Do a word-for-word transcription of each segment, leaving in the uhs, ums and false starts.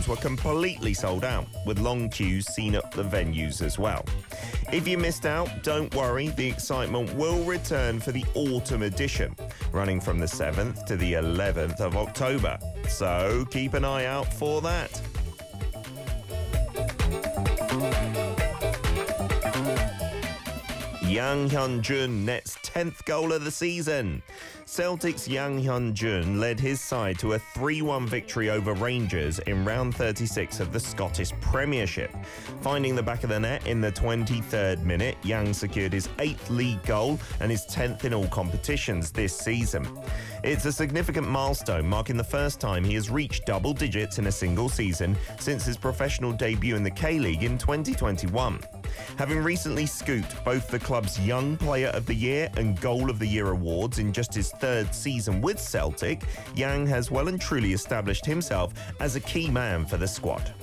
grounds were completely sold out, with long queues seen at the venues as well. If you missed out, don't worry, the excitement will return for the autumn edition, running from the seventh to the eleventh of October. So keep an eye out for that. Yang Hyun-jun nets tenth goal of the season. Celtic's Yang Hyun-jun led his side to a three one victory over Rangers in round thirty-six of the Scottish Premiership. Finding the back of the net in the twenty-third minute, Yang secured his eighth league goal and his tenth in all competitions this season. It's a significant milestone, marking the first time he has reached double digits in a single season since his professional debut in the K-League in twenty twenty-one. Having recently scooped both the club's Young Player of the Year and Goal of the Year awards in just his third season with Celtic, Yang has well and truly established himself as a key man for the squad.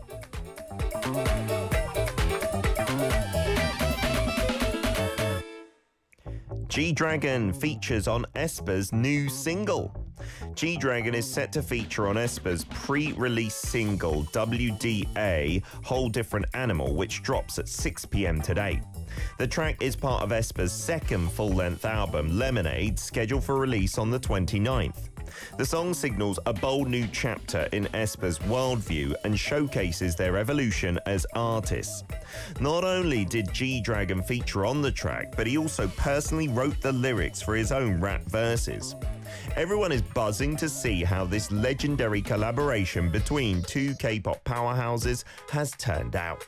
G-Dragon features on aespa's new single. G-Dragon is set to feature on aespa's pre-release single W D A Whole Different Animal, which drops at six p m today. The track is part of aespa's second full-length album, Lemonade, scheduled for release on the twenty-ninth. The song signals a bold new chapter in aespa's worldview and showcases their evolution as artists. Not only did G-Dragon feature on the track, but he also personally wrote the lyrics for his own rap verses. Everyone is buzzing to see how this legendary collaboration between two K-pop powerhouses has turned out.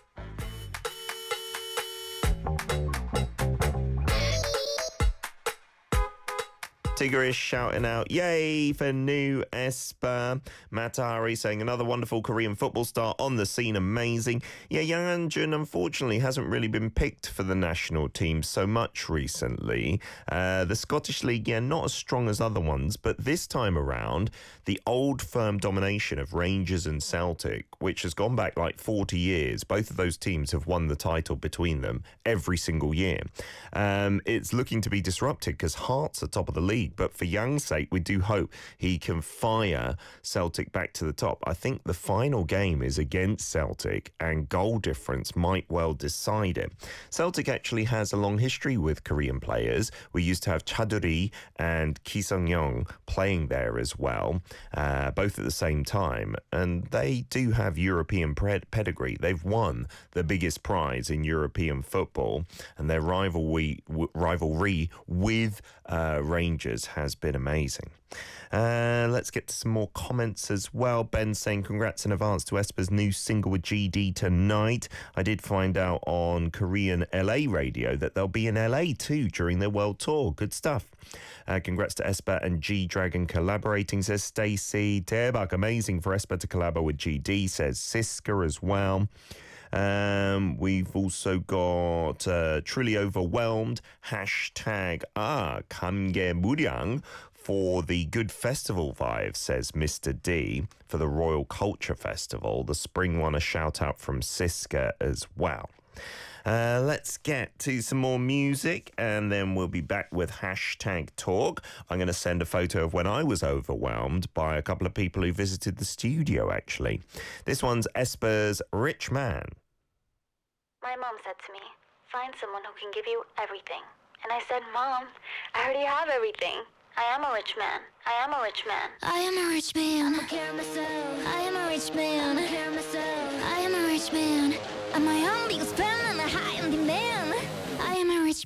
Tigger is shouting out, yay for new aespa. Matahari saying another wonderful Korean football star on the scene, amazing. Yeah, Yang Hyun-jun unfortunately hasn't really been picked for the national team so much recently. Uh, the Scottish League, yeah, not as strong as other ones, but this time around, the old firm domination of Rangers and Celtic, which has gone back like forty years, both of those teams have won the title between them every single year. Um, it's looking to be disrupted because Hearts are top of the league. But for Yang's sake, we do hope he can fire Celtic back to the top. I think the final game is against Celtic and goal difference might well decide it. Celtic actually has a long history with Korean players. We used to have Chaduri and Ki Sung-young playing there as well, uh, both at the same time. And they do have European pedigree. They've won the biggest prize in European football, and their rivalry, rivalry with uh, Rangers has been amazing. Uh, let's get to some more comments as well. Ben saying congrats in advance to aespa's new single with G D tonight. I did find out on Korean L A radio that they'll be in L A too during their world tour. Good stuff. Uh, congrats to aespa and G-Dragon collaborating, says Stacey. Daebak, amazing for aespa to collabo with G D, says Siska as well. Um, we've also got uh, truly overwhelmed, hashtag ah, 감개 무량 for the good festival vibe, says Mister D, for the Royal Culture Festival. The spring one, a shout out from Siska as well. Uh, let's get to some more music and then we'll be back with hashtag talk. I'm going to send a photo of when I was overwhelmed by a couple of people who visited the studio, actually. This one's aespa's Rich Man. My mom said to me, find someone who can give you everything. And I said, Mom, I already have everything. I am a rich man. I am a rich man. I am a rich man. I am a rich man.